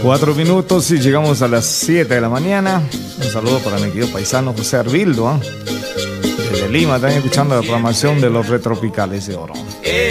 4 minutos y llegamos a las 7 de la mañana. Un saludo para mi querido paisano José Arbildo, desde Lima, están escuchando la programación de los Retropicales de Oro.